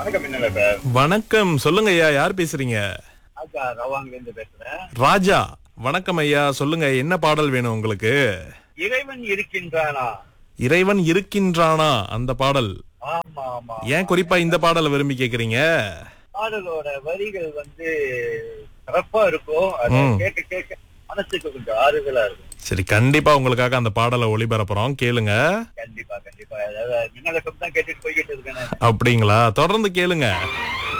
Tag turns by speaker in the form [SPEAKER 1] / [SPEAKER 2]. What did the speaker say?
[SPEAKER 1] வணக்கம் என்ன சார்.
[SPEAKER 2] வணக்கம். சொல்லுங்க ஐயா, யார் பேசுறீங்க?
[SPEAKER 1] ராஜா ரவாங்ல இருந்து பேசுறேன்.
[SPEAKER 2] ராஜா. வணக்கம் ஐயா, சொல்லுங்க, என்ன பாடல் வேணும் உங்களுக்கு?
[SPEAKER 1] இறைவன் இருக்கின்றானா?
[SPEAKER 2] இறைவன் இருக்கின்றானா அந்த பாடல்.
[SPEAKER 1] ஆமா ஆமா.
[SPEAKER 2] ஏன் குறிப்பா இந்த பாடலை விரும்பி கேக்குறீங்க?
[SPEAKER 1] பாடலோட வரிகள் சிறப்பா இருக்கும். அதை
[SPEAKER 2] ம்.
[SPEAKER 1] கேட்க கேட்க மனசுக்கு கொஞ்சம் ஆறுதலா இருக்கும்.
[SPEAKER 2] சரி, கண்டிப்பா உங்களுக்காக அந்த பாடலை ஒளிபரப்புறோம், கேளுங்க.
[SPEAKER 1] கண்டிப்பா கண்டிப்பா. அதாவது மின்னலக்கம் தான் கேட்டுட்டு போய்கிட்டு இருக்கேன்.
[SPEAKER 2] அப்படிங்களா? தொடர்ந்து கேளுங்க.